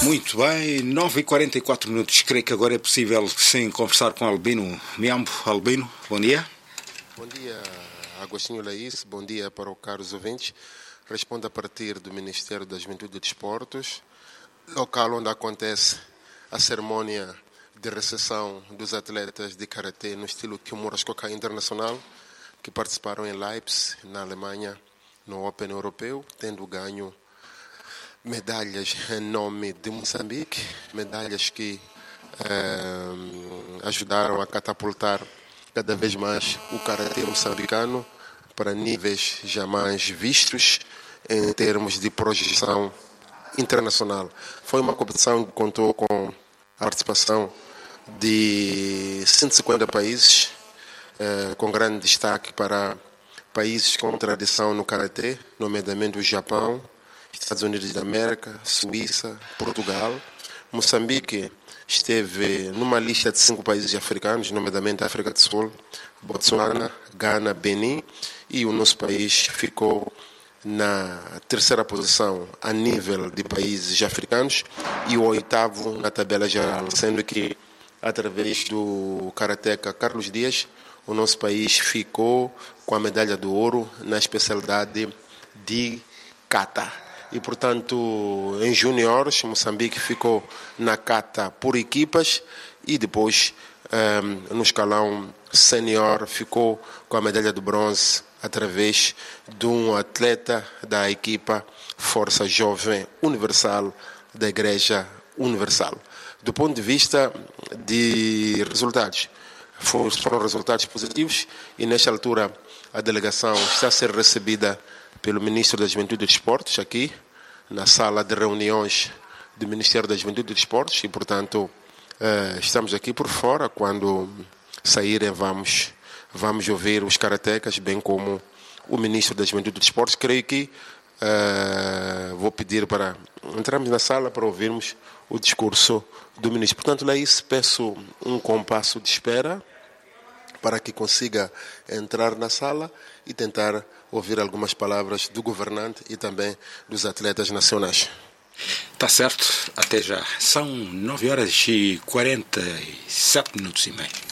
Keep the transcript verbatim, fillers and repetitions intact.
Muito bem, nove e quarenta e quatro minutos. Creio que agora é possível, sim, conversar com Albino Miambo. Albino, bom dia. Bom dia, Agostinho Laís. Bom dia para os caros ouvintes. Respondo a partir do Ministério da Juventude e Desportos, local onde acontece a cerimônia de recepção dos atletas de karatê no estilo Kimura Shokai Internacional, que participaram em Leipzig, na Alemanha, no Open Europeu, tendo ganho medalhas em nome de Moçambique, medalhas que eh, ajudaram a catapultar cada vez mais o karatê moçambicano para níveis jamais vistos em termos de projeção internacional. Foi uma competição que contou com a participação de cento e cinquenta países, eh, com grande destaque para países com tradição no karatê, nomeadamente o Japão, Estados Unidos da América, Suíça, Portugal. Moçambique esteve numa lista de cinco países africanos, nomeadamente África do Sul, Botsuana, Ghana, Benin, e o nosso país ficou na terceira posição a nível de países africanos e o oitavo na tabela geral, sendo que através do karateca Carlos Dias, o nosso país ficou com a medalha de ouro na especialidade de kata. E, portanto, em juniores, Moçambique ficou na kata por equipas e depois, um, no escalão senior, ficou com a medalha de bronze através de um atleta da equipa Força Jovem Universal da Igreja Universal. Do ponto de vista de resultados, foram resultados positivos e, nesta altura, a delegação está a ser recebida pelo Ministro da Juventude e Desportos aqui na sala de reuniões do Ministério da Juventude e Desportos e, portanto, eh, estamos aqui por fora. Quando saírem vamos, vamos ouvir os karatecas, bem como o Ministro da Juventude e Desportos. Creio que eh, vou pedir para entrarmos na sala para ouvirmos o discurso do Ministro. Portanto, lá isso peço um compasso de espera para que consiga entrar na sala e tentar ouvir algumas palavras do governante e também dos atletas nacionais. Está certo, até já. São nove horas e quarenta e sete minutos e meio.